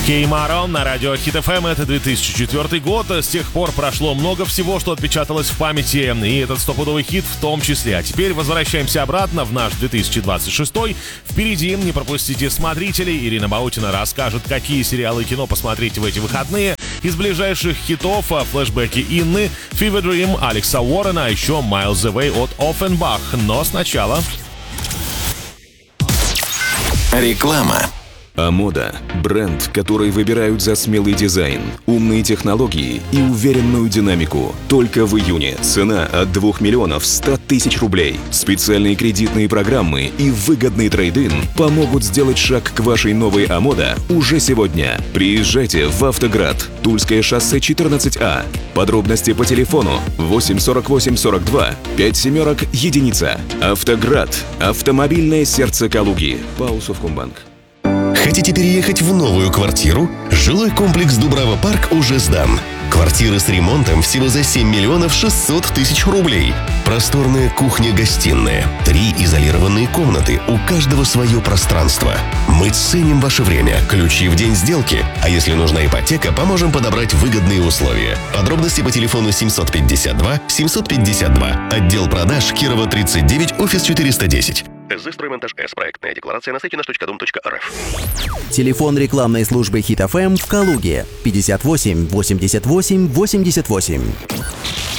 Кеймарон на радио Хит ФМ. Это 2004 год. С тех пор прошло много всего, что отпечаталось в памяти, и этот стопудовый хит в том числе. А теперь возвращаемся обратно в наш 2026. Впереди, не пропустите смотрителей. Ирина Баутина расскажет, какие сериалы и кино посмотреть в эти выходные. Из ближайших хитов флешбеки Инны, Fever Dream, Алекса Уоррена, а еще Miles Away от Offenbach. Но сначала... Реклама. Амода – бренд, который выбирают за смелый дизайн, умные технологии и уверенную динамику. Только в июне цена от 2 миллионов 100 тысяч рублей. Специальные кредитные программы и выгодный трейд-ин помогут сделать шаг к вашей новой Амода уже сегодня. Приезжайте в Автоград, Тульское шоссе 14А. Подробности по телефону 8 48 42 5 семерок единица. Автоград – автомобильное сердце Калуги. ПАО Совкомбанк. Хотите переехать в новую квартиру? Жилой комплекс Дубрава Парк уже сдан. Квартиры с ремонтом всего за 7 миллионов 600 тысяч рублей. Просторная кухня-гостиная, 3 изолированные комнаты, у каждого свое пространство. Мы ценим ваше время, ключи в день сделки. А если нужна ипотека, поможем подобрать выгодные условия. Подробности по телефону 752 752. Отдел продаж Кирова 39, офис 410. СЗ «Строймонтаж С». Проектная декларация на сайте наш.дом.рф. Телефон рекламной службы Хит ФМ в Калуге 58 88 88.